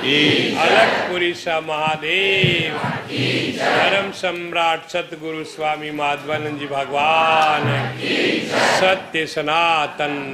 अलखपुरी सा महादेव, धर्म सम्राट सतगुरु स्वामी माधवानंद जी भगवान, सत्य सनातन